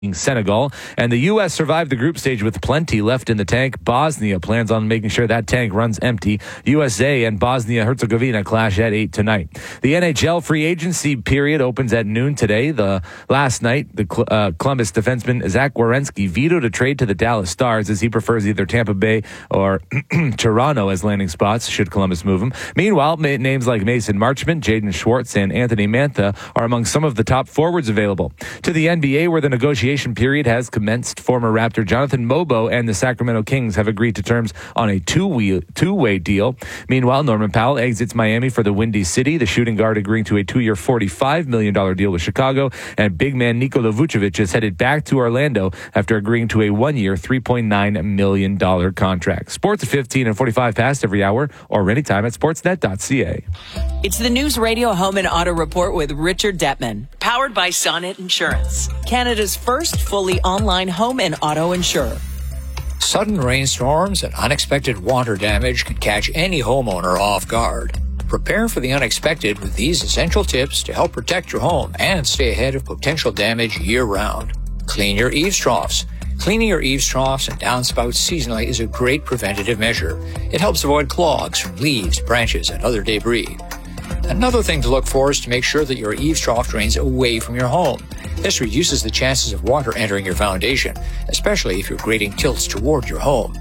Senegal, and the U.S. survived the group stage with plenty left in the tank. Bosnia plans on making sure that tank runs empty. USA and Bosnia-Herzegovina clash at 8 tonight. The NHL free agency period opens at noon today. Last night, the Columbus defenseman Zach Werenski vetoed a trade to the Dallas Stars as he prefers either Tampa Bay or Toronto as landing spots should Columbus move him. Meanwhile, names like Mason Marchment, Jaden Schwartz, and Anthony Mantha are among some of the top forwards available. To the NBA, where the negotiation period has commenced, former Raptor Jonathan Mobo and the Sacramento Kings have agreed to terms on a two-way deal. Meanwhile, Norman Powell exits Miami for the Windy City, the shooting guard agreeing to a 2-year $45 million deal with Chicago, and big man Nikola Vucevic is headed back to Orlando after agreeing to a 1-year $3.9 million contract. Sports at 15 and 45 past every hour or anytime at sportsnet.ca. It's the News Radio Home and Auto Report with Richard Detman, powered by Sonnet Insurance, Canada's first fully online home and auto insurer. Sudden rainstorms and unexpected water damage can catch any homeowner off guard. Prepare for the unexpected with these essential tips to help protect your home and stay ahead of potential damage year-round. Clean your eaves troughs. Cleaning your eaves troughs and downspouts seasonally is a great preventative measure. It helps avoid clogs from leaves, branches, and other debris. Another thing to look for is to make sure that your eaves trough drains away from your home. This reduces the chances of water entering your foundation, especially if your grading tilts toward your home.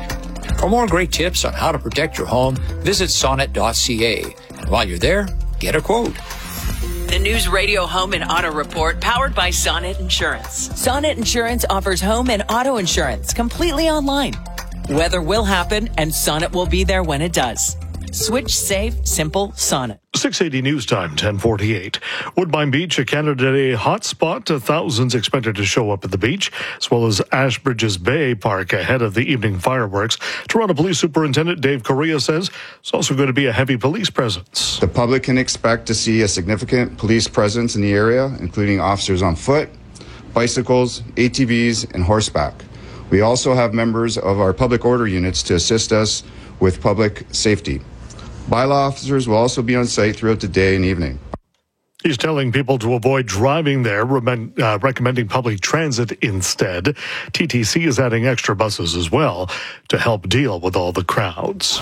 For more great tips on how to protect your home, visit sonnet.ca. And while you're there, get a quote. The News Radio Home and Auto Report, powered by Sonnet Insurance. Sonnet Insurance offers home and auto insurance completely online. Weather will happen, and Sonnet will be there when it does. Switch, save, simple, Sonnet. 680 News Time, 10:48. Woodbine Beach, a Canada Day hotspot. Thousands expected to show up at the beach, as well as Ashbridges Bay Park ahead of the evening fireworks. Toronto Police Superintendent Dave Correa says it's also going to be a heavy police presence. The public can expect to see a significant police presence in the area, including officers on foot, bicycles, ATVs, and horseback. We also have members of our public order units to assist us with public safety. Bylaw officers will also be on site throughout the day and evening. He's telling people to avoid driving there, recommending public transit instead. TTC is adding extra buses as well to help deal with all the crowds.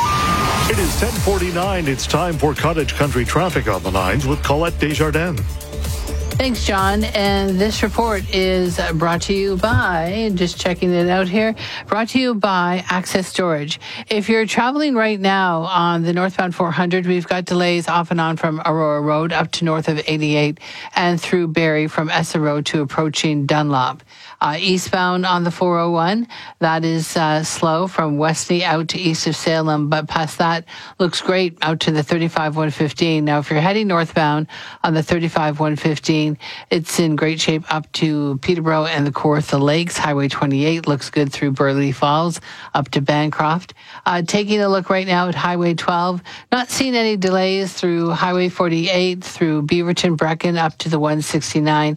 It is 10:49. It's time for Cottage Country traffic on the lines with Colette Desjardins. Thanks, John. And this report is brought to you by, just checking it out here, brought to you by Access Storage. If you're traveling right now on the northbound 400, we've got delays off and on from Aurora Road up to north of 88 and through Barrie from Essa Road to approaching Dunlop. Eastbound on the 401, that is slow from Westney out to east of Salem, but past that looks great out to the 35-115. Now, if you're heading northbound on the 35-115, it's in great shape up to Peterborough and the Kawartha Lakes. Highway 28 looks good through Burley Falls up to Bancroft. Taking a look right now at Highway 12, not seeing any delays through Highway 48, through Beaverton, Brecken up to the 169,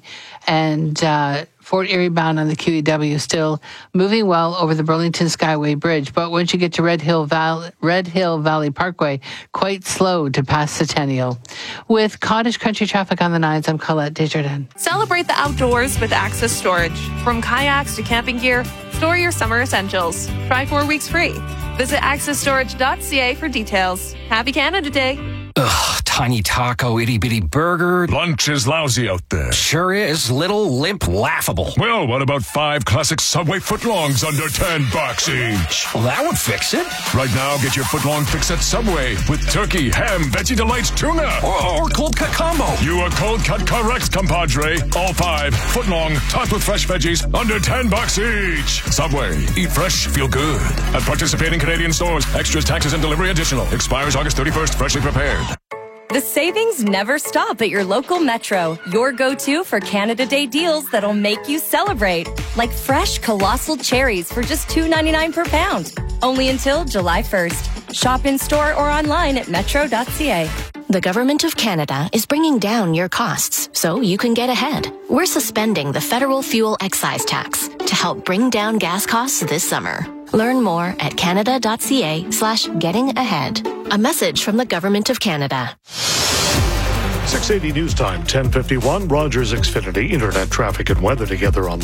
and Fort Erie bound on the QEW still moving well over the Burlington Skyway Bridge. But once you get to Red Hill Valley Parkway, quite slow to pass Centennial. With Cottage Country traffic on the 9s, I'm Colette Desjardins. Celebrate the outdoors with Access Storage. From kayaks to camping gear, store your summer essentials. Try 4 weeks free. Visit accessstorage.ca for details. Happy Canada Day. Ugh, tiny taco, itty-bitty burger. Lunch is lousy out there. Sure is. Little, limp, laughable. Well, what about 5 classic Subway footlongs under $10 each? Well, that would fix it. Right now, get your footlong fix at Subway with turkey, ham, Veggie Delights, tuna. Or cold cut combo. You are cold cut correct, compadre. All 5 footlong, topped with fresh veggies, under $10 each. Subway. Eat fresh, feel good. At participating Canadian stores. Extras, taxes, and delivery additional. Expires August 31st. Freshly prepared. The savings never stop at your local Metro. Your go-to for Canada Day deals that'll make you celebrate. Like fresh colossal cherries for just $2.99 per pound. Only until July 1st. Shop in store or online at metro.ca. The Government of Canada is bringing down your costs so you can get ahead. We're suspending the federal fuel excise tax to help bring down gas costs this summer. Learn more at canada.ca/getting ahead. A message from the Government of Canada. 680 News Time, 10:51. Rogers Xfinity Internet traffic and weather together on